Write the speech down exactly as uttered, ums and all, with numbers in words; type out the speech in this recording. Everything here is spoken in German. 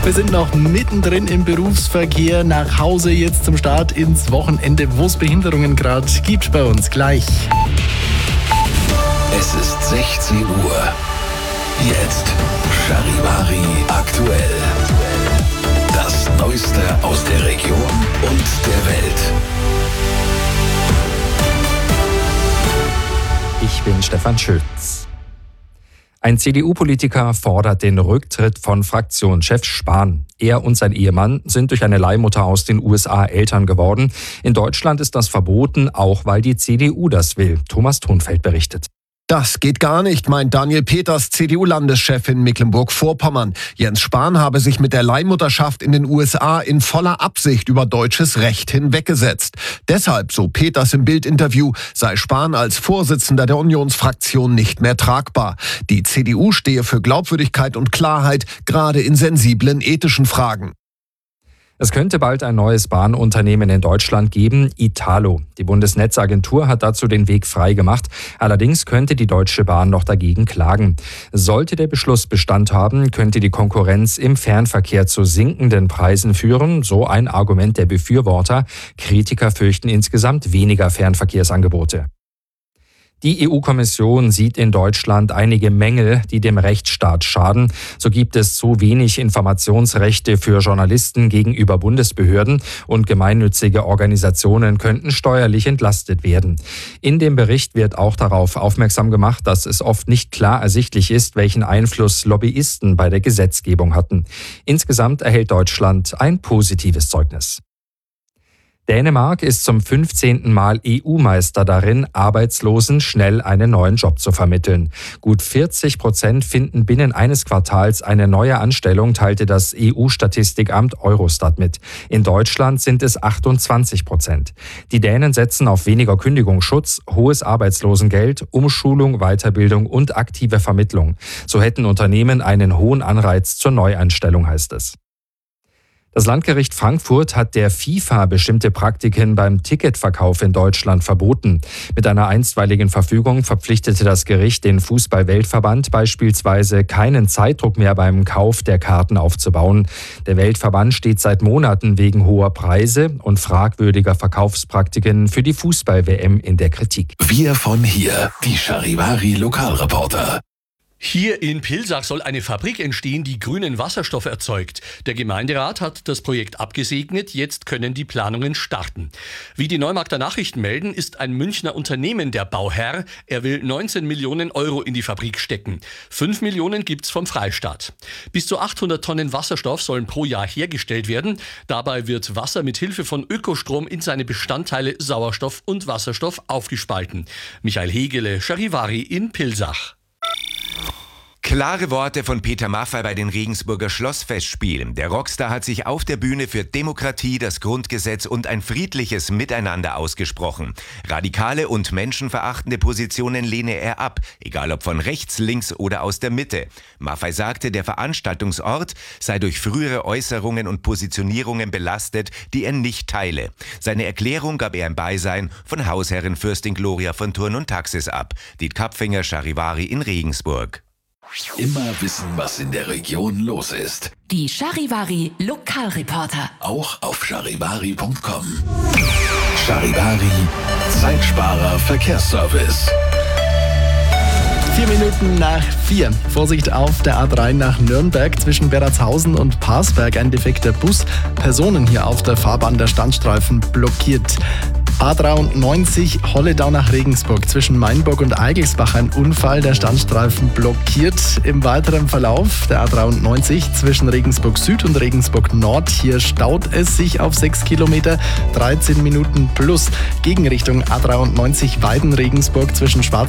Wir sind noch mittendrin im Berufsverkehr. Nach Hause jetzt zum Start ins Wochenende, wo es Behinderungen gerade gibt bei uns. Gleich. Es ist sechzehn Uhr. Jetzt Charivari aktuell. Das Neueste aus der Region und der Welt. Ich bin Stefan Schütz. Ein C D U-Politiker fordert den Rücktritt von Fraktionschef Spahn. Er und sein Ehemann sind durch eine Leihmutter aus den U S A Eltern geworden. In Deutschland ist das verboten, auch weil die C D U das will. Thomas Thunfeld berichtet. Das geht gar nicht, meint Daniel Peters, C D U-Landeschef in Mecklenburg-Vorpommern. Jens Spahn habe sich mit der Leihmutterschaft in den U S A in voller Absicht über deutsches Recht hinweggesetzt. Deshalb, so Peters im Bild-Interview, sei Spahn als Vorsitzender der Unionsfraktion nicht mehr tragbar. Die C D U stehe für Glaubwürdigkeit und Klarheit, gerade in sensiblen ethischen Fragen. Es könnte bald ein neues Bahnunternehmen in Deutschland geben, Italo. Die Bundesnetzagentur hat dazu den Weg frei gemacht. Allerdings könnte die Deutsche Bahn noch dagegen klagen. Sollte der Beschluss Bestand haben, könnte die Konkurrenz im Fernverkehr zu sinkenden Preisen führen, so ein Argument der Befürworter. Kritiker fürchten insgesamt weniger Fernverkehrsangebote. Die E U-Kommission sieht in Deutschland einige Mängel, die dem Rechtsstaat schaden. So gibt es zu wenig Informationsrechte für Journalisten gegenüber Bundesbehörden und gemeinnützige Organisationen könnten steuerlich entlastet werden. In dem Bericht wird auch darauf aufmerksam gemacht, dass es oft nicht klar ersichtlich ist, welchen Einfluss Lobbyisten bei der Gesetzgebung hatten. Insgesamt erhält Deutschland ein positives Zeugnis. Dänemark ist zum fünfzehnten Mal E U-Meister darin, Arbeitslosen schnell einen neuen Job zu vermitteln. Gut vierzig Prozent finden binnen eines Quartals eine neue Anstellung, teilte das E U-Statistikamt Eurostat mit. In Deutschland sind es achtundzwanzig Prozent. Die Dänen setzen auf weniger Kündigungsschutz, hohes Arbeitslosengeld, Umschulung, Weiterbildung und aktive Vermittlung. So hätten Unternehmen einen hohen Anreiz zur Neueinstellung, heißt es. Das Landgericht Frankfurt hat der FIFA bestimmte Praktiken beim Ticketverkauf in Deutschland verboten. Mit einer einstweiligen Verfügung verpflichtete das Gericht den Fußball-Weltverband beispielsweise keinen Zeitdruck mehr beim Kauf der Karten aufzubauen. Der Weltverband steht seit Monaten wegen hoher Preise und fragwürdiger Verkaufspraktiken für die Fußball-W M in der Kritik. Wir von hier, die Charivari Lokalreporter. Hier in Pilsach soll eine Fabrik entstehen, die grünen Wasserstoff erzeugt. Der Gemeinderat hat das Projekt abgesegnet, jetzt können die Planungen starten. Wie die Neumarkter Nachrichten melden, ist ein Münchner Unternehmen der Bauherr. Er will neunzehn Millionen Euro in die Fabrik stecken. fünf Millionen gibt's vom Freistaat. Bis zu achthundert Tonnen Wasserstoff sollen pro Jahr hergestellt werden. Dabei wird Wasser mit Hilfe von Ökostrom in seine Bestandteile Sauerstoff und Wasserstoff aufgespalten. Michael Hegele, Charivari in Pilsach. Klare Worte von Peter Maffay bei den Regensburger Schlossfestspielen. Der Rockstar hat sich auf der Bühne für Demokratie, das Grundgesetz und ein friedliches Miteinander ausgesprochen. Radikale und menschenverachtende Positionen lehne er ab, egal ob von rechts, links oder aus der Mitte. Maffay sagte, der Veranstaltungsort sei durch frühere Äußerungen und Positionierungen belastet, die er nicht teile. Seine Erklärung gab er im Beisein von Hausherrin Fürstin Gloria von Thurn und Taxis ab. Diet Kapfinger, Charivari in Regensburg. Immer wissen, was in der Region los ist. Die Charivari Lokalreporter. Auch auf charivari punkt com. Charivari, Zeitsparer Verkehrsservice. Vier Minuten nach vier. Vorsicht auf der A drei nach Nürnberg zwischen Beratshausen und Parsberg. Ein defekter Bus. Personen hier auf der Fahrbahn, der Standstreifen blockiert. A dreiundneunzig Holledau nach Regensburg zwischen Mainburg und Eigelsbach ein Unfall, der Standstreifen blockiert. Im weiteren Verlauf der A dreiundneunzig zwischen Regensburg Süd und Regensburg Nord, hier staut es sich auf sechs Kilometer, dreizehn Minuten plus. Gegenrichtung A dreiundneunzig Weiden Regensburg zwischen Schwarz